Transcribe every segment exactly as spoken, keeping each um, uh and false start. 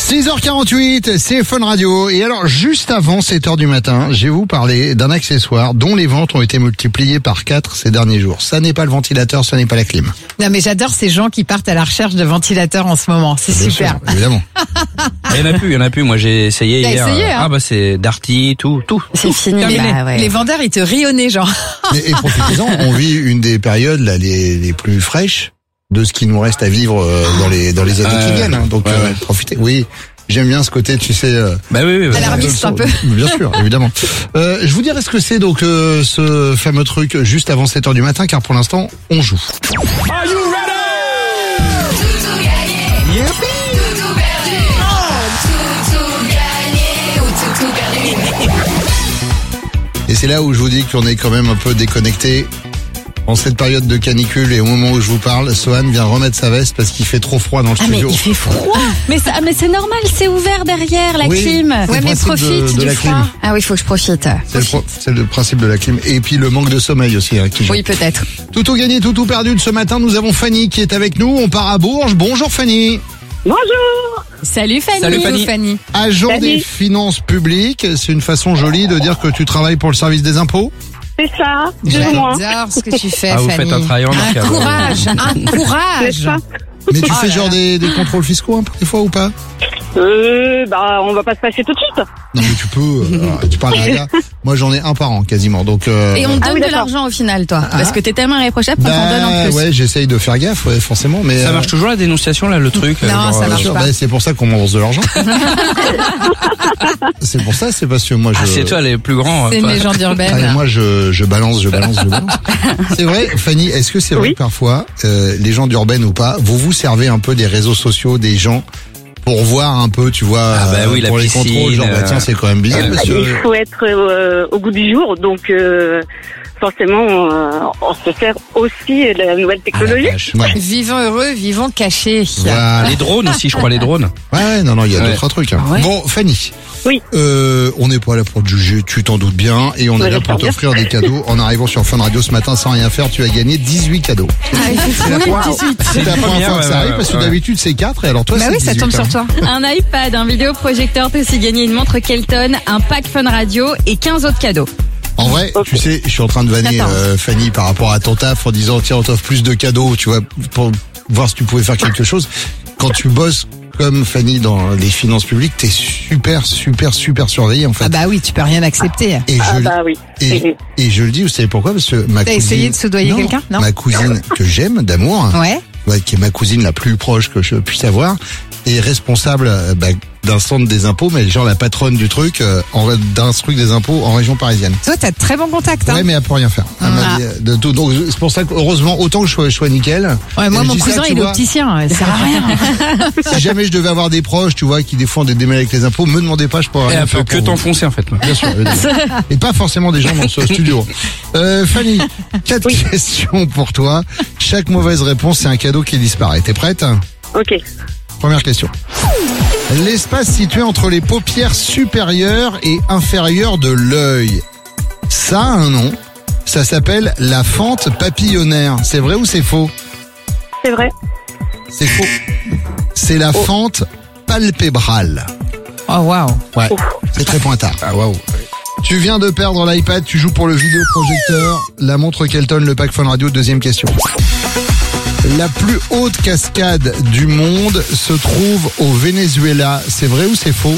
six heures quarante-huit, c'est Fun Radio. Et alors, juste avant sept heures du matin, je vais vous parler d'un accessoire dont les ventes ont été multipliées par quatre ces derniers jours. Ça n'est pas le ventilateur, ça n'est pas la clim. Non, mais j'adore ces gens qui partent à la recherche de ventilateurs en ce moment. C'est Bien super. sûr, évidemment. Il y en a plus, il y en a plus. Moi, j'ai essayé T'as hier. essayé, hein Ah bah c'est Darty, tout, tout. C'est fini. Terminé. Bah, ouais. Les vendeurs, ils te rient au nez, genre. Et, et profitez-en, on vit une des périodes là, les, les plus fraîches de ce qui nous reste à vivre euh, dans les dans les années Euh, qui viennent. Hein. Donc ouais, euh, ouais. profitez. Oui, j'aime bien ce côté, tu sais. Euh, Bah oui, oui. oui. Alarmiste un peu. Bien sûr, évidemment. Euh, je vous dirai ce que c'est donc euh, ce fameux truc juste avant sept heures du matin, car pour l'instant, on joue. Et c'est là où je vous dis qu'on est quand même un peu déconnecté. En cette période de canicule et au moment où je vous parle, Sohan vient remettre sa veste parce qu'il fait trop froid dans le Ah mais studio. il fait froid. Mais ça, mais c'est normal, c'est ouvert derrière la Oui, clim. c'est Ouais, le mais principe profite de- de du la froid. clim. Ah oui, faut que je profite. C'est le, pro- c'est le principe de la clim. Et puis le manque de sommeil aussi. Hein, qui joue. Oui, peut-être. Tout au gagné, tout ou perdu de ce matin, nous avons Fanny qui est avec nous. On part à Bourges. Bonjour Fanny. Bonjour. Salut Fanny. Salut, Bonjour, Fanny. Fanny. Agent Salut. des finances publiques, c'est une façon jolie de dire que tu travailles pour le service des impôts. C'est ça, plus ou moins. J'adore ce que tu fais, Ah, vous Fanny. faites un travail Un remarquable. courage, un N'est-ce courage. pas? Mais tu Oh fais là genre là. des, des contrôles fiscaux un peu des fois ou pas? Euh, bah, on va pas se fâcher tout de suite. Non mais tu peux, euh, tu parles à un gars. Moi j'en ai un par an quasiment, donc... Euh, Et on te Ah donne oui, de d'accord. l'argent au final, toi. Parce que t'es tellement irréprochable qu'on t'en donne en bah, plus. ouais, j'essaye de faire gaffe, ouais, forcément, mais... Ça euh, marche toujours la dénonciation là, le truc. Non, genre, ça euh, marche sûr, pas. bah, c'est pour ça qu'on m'envoie de l'argent. C'est pour ça, c'est parce que moi je... Ah, c'est toi les plus grands. C'est euh, une pas- légende Ah, et urbaine. moi je, je balance, je balance, je balance. C'est vrai, Fanny, est-ce que c'est vrai Oui. que parfois, euh, les gens d'urbaine ou pas, vous vous servez un peu des réseaux sociaux des gens pour voir un peu, tu vois, Ah bah euh, oui, la pour les piscine, contrôles, genre bah, euh, tiens c'est quand même bizarre ouais. parce Il que... faut être euh, au goût du jour, donc euh, forcément, euh, on se sert aussi de la nouvelle Ah, la technologie. vache. Ouais. Vivons heureux, vivons cachés. Voilà. Les drones aussi, je crois, les drones. Ouais, ouais, non, non, il y a Ouais. d'autres trucs. hein. Ah ouais. Bon, Fanny. Oui. Euh, on n'est pas là pour te juger, tu t'en doutes bien, et on Ouais, est là j'espère pour t'offrir des cadeaux. En arrivant sur Fun Radio ce matin sans rien faire, tu as gagné dix-huit cadeaux. C'est la première, c'est la première première, fois que ça ouais, arrive ouais, parce que ouais. d'habitude c'est quatre et alors toi Bah c'est oui, ça dix-huit, tombe hein. sur toi. Un iPad, un vidéoprojecteur, t'as aussi gagné une montre Kelton, un pack Fun Radio et quinze autres cadeaux. En vrai, Ok. tu sais, je suis en train de vanner Attends. euh, Fanny par rapport à ton taf en disant tiens on t'offre plus de cadeaux, tu vois, pour voir si tu pouvais faire quelque chose. Quand tu bosses comme Fanny dans les finances publiques, t'es super, super, super surveillé en fait. Ah bah oui, tu peux rien accepter. et, Ah je, bah oui. et, et je le dis, vous savez pourquoi? Parce que ma T'as cousine... essayé de soudoyer Non, quelqu'un? Non. Ma cousine que j'aime d'amour, Ouais. ouais, qui est ma cousine la plus proche que je puisse avoir, est responsable euh, bah, d'un centre des impôts, mais genre la patronne du truc, euh, en- d'un truc des impôts en région parisienne. Toi, t'as de très bons contacts, hein. Ouais, mais elle peut rien faire. Elle m'a Ah. dit, euh, de tout. Donc c'est pour ça que heureusement, autant que je sois, je sois nickel. Ouais, moi, Et je mon dis ça, cousin, tu il est vois, opticien. Ça sert à rien. Si jamais je devais avoir des proches, tu vois, qui des fois ont des démêlés avec les impôts, me demandez pas, je pourrais Et rien elle peut faire que pour vous. t'enfoncer en fait. Bien sûr, évidemment. Et pas forcément des gens dans ce studio. Euh, Fanny, quatre questions pour toi. Chaque mauvaise réponse, c'est un cadeau qui disparaît. T'es prête? Ok. Première question. L'espace situé entre les paupières supérieures et inférieures de l'œil. Ça a un nom. Ça s'appelle la fente papillonnaire. C'est vrai ou c'est faux? C'est vrai. C'est faux. C'est la fente palpébrale. Oh, waouh. Ouais, c'est très pointard. Ah waouh. Tu viens de perdre l'iPad, tu joues pour le vidéoprojecteur, la montre Kelton, le pack Fun Radio. Deuxième question. La plus haute cascade du monde se trouve au Venezuela. C'est vrai ou c'est faux?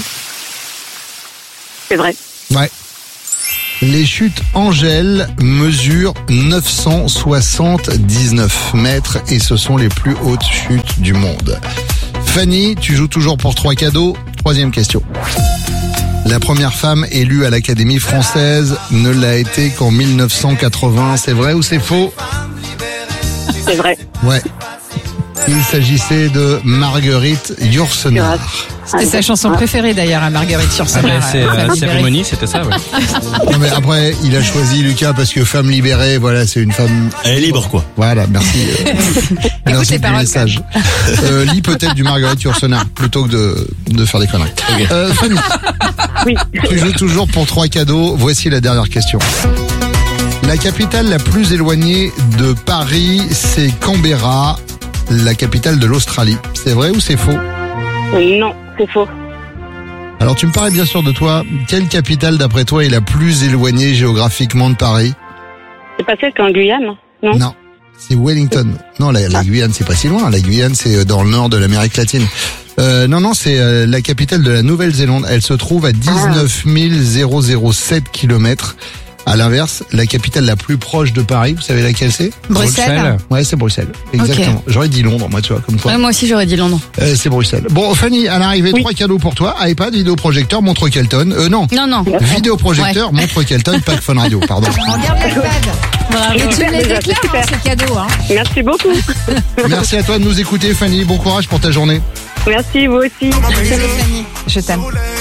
C'est vrai. Ouais. Les chutes Angèle mesurent neuf cent soixante-dix-neuf mètres et ce sont les plus hautes chutes du monde. Fanny, tu joues toujours pour trois cadeaux. Troisième question. La première femme élue à l'Académie française ne l'a été qu'en mille neuf cent quatre-vingts. C'est vrai ou c'est faux? C'est vrai. Ouais. Il s'agissait de Marguerite Yourcenar. C'était sa chanson préférée, d'ailleurs, à Marguerite Ah Yourcenar. bah, c'est Femme la libérée. cérémonie, c'était ça. Ouais. Non mais après, il a choisi Lucas parce que femme libérée, voilà, c'est une femme... Elle est libre, quoi. Voilà, merci. euh, merci les du paroles, message. Euh, lis peut-être du Marguerite Yourcenar plutôt que de, de faire des conneries. Euh, Fanny, Oui. tu joues toujours pour trois cadeaux. Voici la dernière question. La capitale la plus éloignée de Paris, c'est Canberra, la capitale de l'Australie. C'est vrai ou c'est faux? Euh, Non, c'est faux. Alors tu me parlais bien sûr de toi. Quelle capitale d'après toi est la plus éloignée géographiquement de Paris? C'est pas celle qu'en Guyane, non? Non, c'est Wellington. Non, la, la Guyane c'est pas si loin. La Guyane c'est dans le nord de l'Amérique latine. Euh, non, non, c'est euh, la capitale de la Nouvelle-Zélande. Elle se trouve à dix-neuf mille sept kilomètres. À l'inverse, la capitale la plus proche de Paris, vous savez laquelle c'est? Bruxelles. Ouais, c'est Bruxelles. Exactement. J'aurais dit Londres, moi, tu vois, comme toi. Ouais, moi aussi j'aurais dit Londres. Euh, c'est Bruxelles. Bon, Fanny, à l'arrivée, Oui. trois cadeaux pour toi. iPad, vidéoprojecteur, montre Kelton. Euh, non. Non, non. Vidéoprojecteur, montre Kelton, pack Fun Radio, pardon. Regarde l'iPad. Bravo. Et tu me les Déjà, déclares, super. hein, ces cadeaux. Hein. Merci beaucoup. Merci à toi de nous écouter, Fanny. Bon courage pour ta journée. Merci, vous aussi. Salut Fanny. Je t'aime.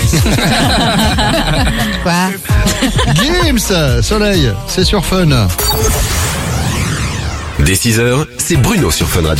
Quoi? Gims, Soleil, c'est sur Fun. Dès six heures, c'est Bruno sur Fun Radio.